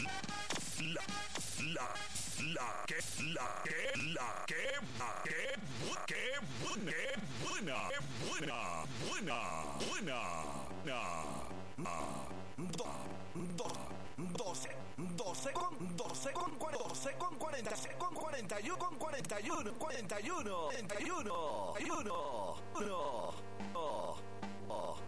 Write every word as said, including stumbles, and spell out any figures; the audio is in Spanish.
La, la, la, que, la, que, la, que, la, que, bu- que, bu- que, buena, que buena, buena, buena, na, na, do, do, doce, doce con, doce con, cua- doce con cuarenta, con cuarenta y uno, con cuarenta y uno, cuarenta y uno, cuarenta y uno, cuarenta y uno, uno, uno, oh, oh.